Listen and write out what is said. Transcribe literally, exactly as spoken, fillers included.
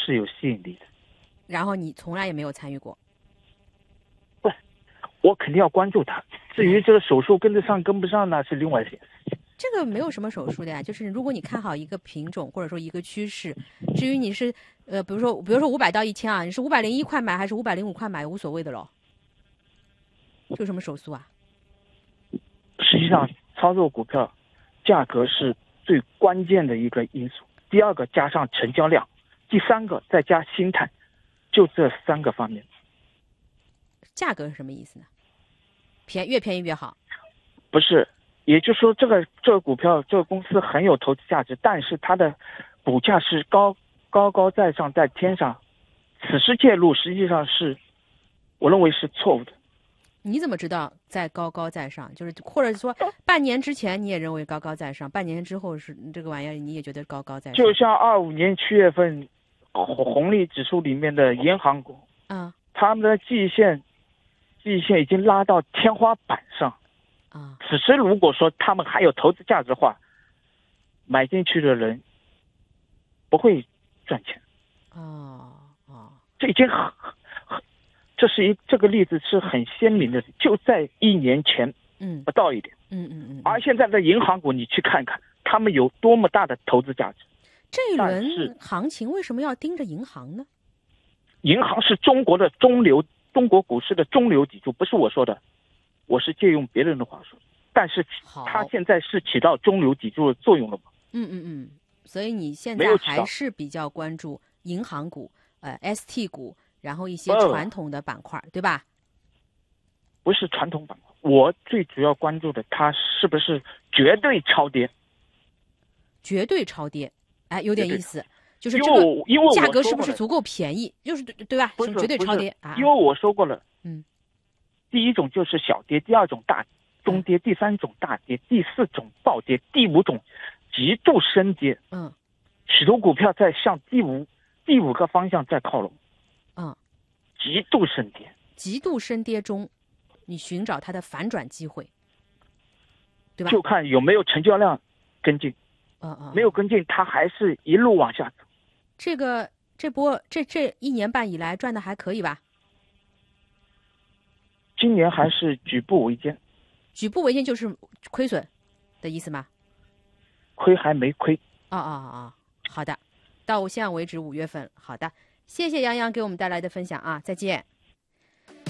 是有吸引力的。 然后你从来也没有参与过？ 不，我肯定要关注它。至于这个手术跟得上跟不上，那是另外一件事情。 这个没有什么手术的呀，就是如果你看好一个品种或者说一个趋势，至于你是呃，比如说比如说五百到一千啊，你是五百零一块买还是五百零五块买，无所谓的咯。有什么手术啊？ 实际上，操作股票，价格是最关键的一个因素。第二个加上成交量，第三个再加心态，就这三个方面。 价格是什么意思呢？便越便宜越好？ 不是，也就是说，这个这个股票这个公司很有投资价值，但是它的股价是高高高在上，在天上，此时介入实际上是，我认为是错误的。 你怎么知道在高高在上？就是或者说半年之前你也认为高高在上，半年之后是这个玩意儿你也觉得高高在上？ 就像二五年七月份红利指数里面的银行股， 啊， 他们的季线季线已经拉到天花板上啊。 此时如果说他们还有投资价值的话，买进去的人不会赚钱。 哦哦， 这已经很很，这是一这个例子是很鲜明的，就在一年前， 嗯， 不到一点， 嗯嗯嗯。 而现在的银行股，你去看看，他们有多么大的投资价值。 这一轮行情为什么要盯着银行呢？ 银行是中国的中流，中国股市的中流砥柱，不是我说的，我是借用别人的话说。但是它现在是起到中流砥柱的作用了吗？ 嗯嗯嗯，所以你现在还是比较关注银行股、呃 S T 股，然后一些传统的板块，对吧？ 不是传统板块，我最主要关注的它是不是绝对超跌。 绝对超跌，哎，有点意思，就是这个价格是不是足够便宜？就是对对吧？ 不是绝对超跌啊！ 因为我说过了， 嗯， 第一种就是小跌，第二种大中跌，第三种大跌，第四种暴跌，第五种极度深跌。 嗯， 许多股票在向第五第五个方向在靠拢。 嗯， 极度深跌， 极度深跌中，你寻找它的反转机会，对吧？ 就看有没有成交量跟进。 嗯嗯， 没有跟进，它还是一路往下走。 这个这波这这一年半以来赚的还可以吧？ 今年还是举步维艰。 举步维艰就是亏损的意思吗？ 亏还没亏。 哦哦哦，好的，到现在为止五月份，好的，谢谢杨洋给我们带来的分享啊，再见。